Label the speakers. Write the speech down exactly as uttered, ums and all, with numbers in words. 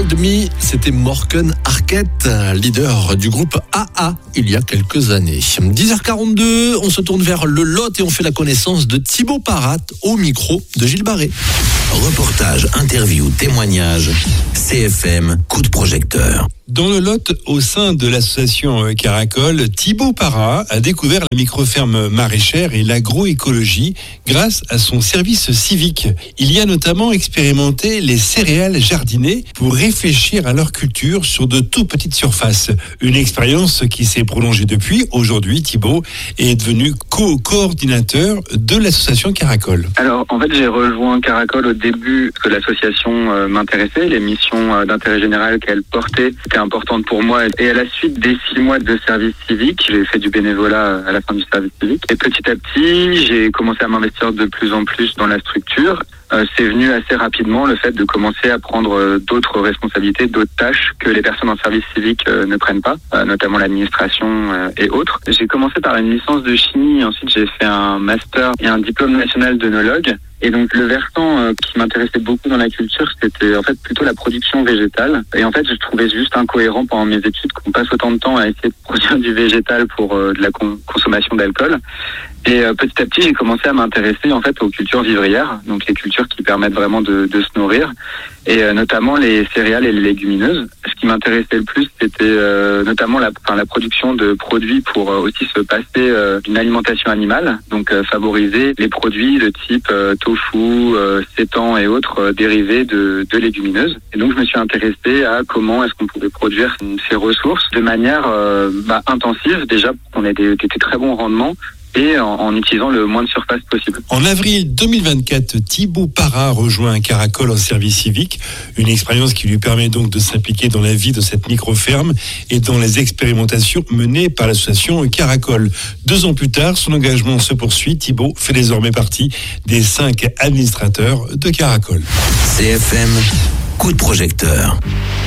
Speaker 1: Hold Me, c'était Morgan Arquette, leader du groupe A A il y a quelques années. dix heures quarante-deux, on se tourne vers le Lot et on fait la connaissance de Thibaut Parat au micro de Gilles Barré.
Speaker 2: Reportage, interview, témoignage, C F M, coup de projecteur.
Speaker 3: Dans le Lot, au sein de l'association Caracol, Thibaut Parat a découvert la microferme maraîchère et l'agroécologie grâce à son service civique. Il y a notamment expérimenté les céréales jardinées pour réfléchir à leur culture sur de tout petites surfaces. Une expérience qui s'est prolongée depuis. Aujourd'hui, Thibaut est devenu co-coordinateur de l'association Caracol.
Speaker 4: Alors, en fait, j'ai rejoint Caracol au début parce que l'association euh, m'intéressait, les missions euh, d'intérêt général qu'elle portait étaient importantes pour moi. Et à la suite des six mois de service civique, j'ai fait du bénévolat à la fin du service civique. Et petit à petit, j'ai commencé à m'investir de plus en plus dans la structure. Euh, c'est venu assez rapidement le fait de commencer à prendre euh, d'autres responsabilités, d'autres tâches que les personnes en service civique euh, ne prennent pas, euh, notamment l'administration euh, et autres. J'ai commencé par une licence de chimie, ensuite j'ai fait un master et un diplôme national d'œnologue. Et donc le versant euh, qui m'intéressait beaucoup dans la culture, c'était en fait plutôt la production végétale. Et en fait, je trouvais juste incohérent pendant mes études qu'on passe autant de temps à essayer de produire du végétal pour euh, de la con- consommation d'alcool. Et euh, petit à petit, j'ai commencé à m'intéresser en fait aux cultures vivrières, donc les cultures qui permettent vraiment de, de se nourrir, et euh, notamment les céréales et les légumineuses. Ce qui m'intéressait le plus, c'était euh, notamment la, enfin, la production de produits pour euh, aussi se passer euh, d'une alimentation animale, donc euh, favoriser les produits de type euh, tofu, euh, sétan et autres euh, dérivés de, de légumineuses. Et donc je me suis intéressé à comment est-ce qu'on pouvait produire ces ressources de manière euh, bah, intensive, déjà pour qu'on ait des, des, des très bons rendements, et en, en utilisant le moins de surface possible.
Speaker 3: En avril deux mille vingt-quatre, Thibaut Parat rejoint Caracol en service civique, une expérience qui lui permet donc de s'impliquer dans la vie de cette micro-ferme et dans les expérimentations menées par l'association Caracol. Deux ans plus tard, son engagement se poursuit. Thibaut fait désormais partie des cinq administrateurs de Caracol.
Speaker 2: C F M, coup de projecteur.